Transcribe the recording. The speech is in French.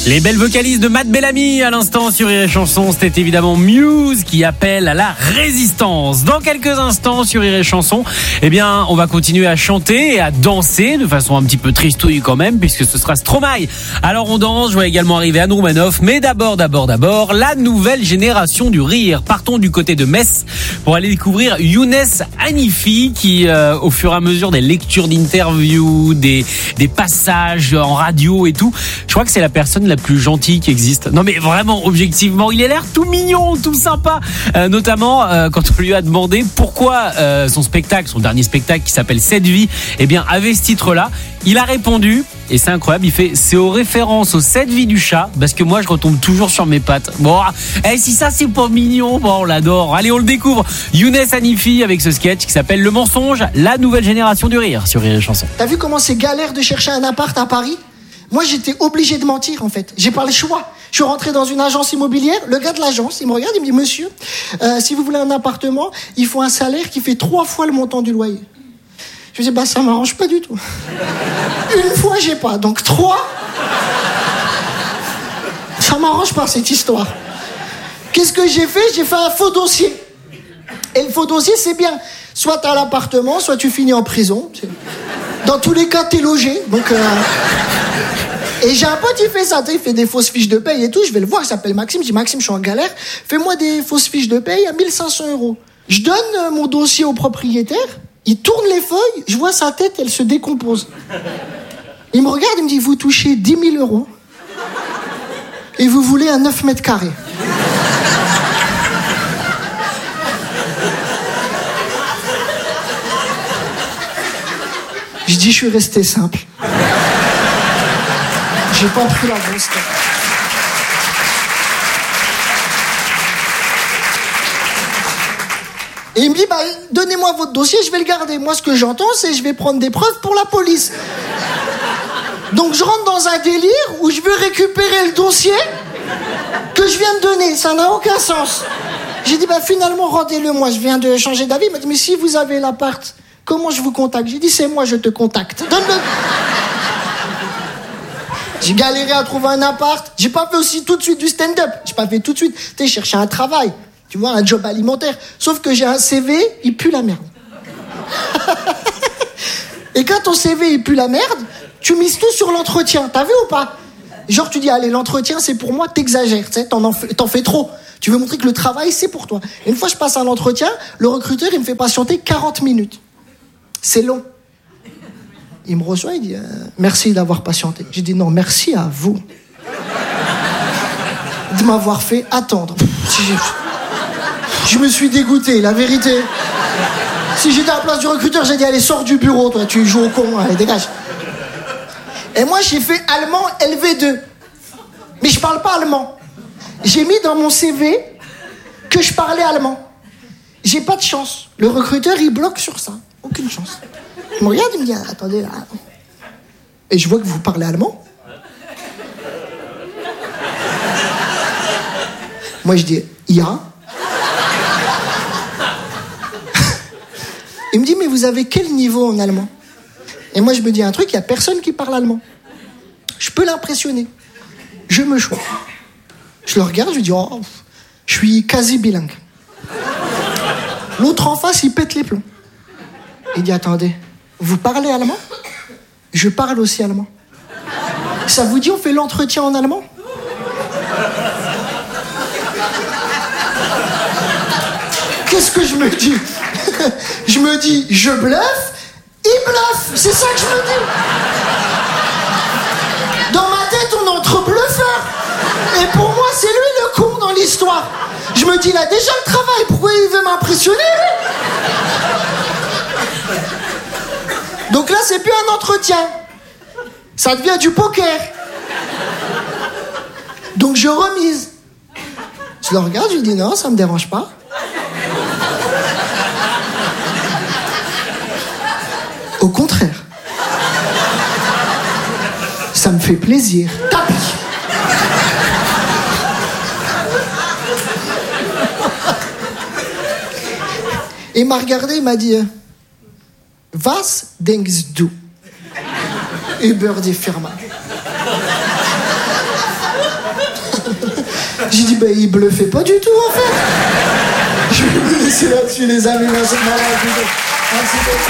Les belles vocalises de Matt Bellamy à l'instant sur Rire et Chanson, c'était évidemment Muse qui appelle à la résistance. Dans quelques instants sur Rire et Chanson, eh bien, on va continuer à chanter et à danser de façon un petit peu tristouille quand même, puisque ce sera Stromae. Alors on danse, je vois également arriver Anne Roumanoff, mais d'abord, la nouvelle génération du rire. Partons du côté de Metz pour aller découvrir Younes Hanifi qui, au fur et à mesure des lectures d'interviews, des passages en radio et tout, je crois que c'est la personne la plus gentille qui existe. Non mais vraiment, objectivement, il a l'air tout mignon, tout sympa. Notamment quand on lui a demandé pourquoi son dernier spectacle qui s'appelle Cette vie, eh bien avait ce titre-là. Il a répondu, et c'est incroyable, il fait: c'est aux références aux 7 vies du chat, parce que moi je retombe toujours sur mes pattes. Bon, si ça c'est pas mignon, bon, on l'adore. Allez, on le découvre. Younes Hanifi avec ce sketch qui s'appelle Le Mensonge, la nouvelle génération du rire sur Rire et Chanson. T'as vu comment c'est galère de chercher un appart à Paris ? Moi, j'étais obligé de mentir, en fait. J'ai pas le choix. Je suis rentré dans une agence immobilière. Le gars de l'agence, il me regarde, il me dit: monsieur, si vous voulez un appartement, il faut un salaire qui fait 3 fois le montant du loyer. Je lui dis: ça m'arrange pas du tout. Une fois, j'ai pas. Donc 3, ça m'arrange pas, cette histoire. Qu'est-ce que j'ai fait ? J'ai fait un faux dossier. Et le faux dossier, c'est bien. Soit t'as l'appartement, soit tu finis en prison. Dans tous les cas, t'es logé. Donc... Et j'ai un pote, il fait ça, il fait des fausses fiches de paye et tout. Je vais le voir, il s'appelle Maxime. Je dis: Maxime, je suis en galère, fais-moi des fausses fiches de paye à 1 500 €. Je donne mon dossier au propriétaire, il tourne les feuilles, je vois sa tête, elle se décompose. Il me regarde, il me dit: vous touchez 10 000 € et vous voulez un 9 mètres carrés. Je dis: je suis resté simple. J'ai pas pris la grosse tête. Et il me dit: donnez-moi votre dossier, je vais le garder. Moi, ce que j'entends, c'est: je vais prendre des preuves pour la police. Donc, je rentre dans un délire où je veux récupérer le dossier que je viens de donner. Ça n'a aucun sens. J'ai dit: finalement, rendez-le moi. Je viens de changer d'avis. Il m'a dit: mais si vous avez l'appart, comment je vous contacte ? J'ai dit: c'est moi, je te contacte. Donne-le. J'ai galéré à trouver un appart. J'ai pas fait aussi tout de suite du stand-up. J'ai pas fait tout de suite. Tu sais, chercher un travail. Tu vois, un job alimentaire. Sauf que j'ai un CV, il pue la merde. Et quand ton CV, il pue la merde, tu mises tout sur l'entretien. T'as vu ou pas ? Genre, tu dis: allez, l'entretien, c'est pour moi, t'exagères. Tu sais, t'en fais trop. Tu veux montrer que le travail, c'est pour toi. Et une fois, je passe un entretien, le recruteur, il me fait patienter 40 minutes. C'est long. Il me reçoit, il dit: merci d'avoir patienté. J'ai dit: non, merci à vous de m'avoir fait attendre. Je me suis dégoûté, la vérité. Si j'étais à la place du recruteur, j'ai dit: allez, sors du bureau, toi, tu joues au con, allez, dégage. Et moi, j'ai fait allemand LV2. Mais je parle pas allemand. J'ai mis dans mon CV que je parlais allemand. J'ai pas de chance. Le recruteur, il bloque sur ça. Aucune chance. Il me regarde, il me dit: attendez, là. Et je vois que vous parlez allemand. Moi, je dis: ja. Il me dit: mais vous avez quel niveau en allemand ? Et moi, je me dis un truc: il n'y a personne qui parle allemand. Je peux l'impressionner. Je me choisis. Je le regarde, je lui dis: oh, je suis quasi bilingue. L'autre en face, il pète les plombs. Il dit: attendez, vous parlez allemand ? Je parle aussi allemand. Ça vous dit, on fait l'entretien en allemand ? Qu'est-ce que je me dis ? Je me dis: je bluffe, il bluffe. C'est ça que je me dis. Dans ma tête, on est entre bluffeurs. Et pour moi, c'est lui le con dans l'histoire. Je me dis: il a déjà le travail, pourquoi il veut m'impressionner, lui ? Donc là, c'est plus un entretien. Ça devient du poker. Donc je remise. Je le regarde, je lui dis: non, ça me dérange pas. Au contraire. Ça me fait plaisir. Tapis. Et il m'a regardé, il m'a dit: was denkst du über die Firma? J'ai dit, il bluffait pas du tout, en fait. Je vais vous laisser là-dessus, les amis. Merci.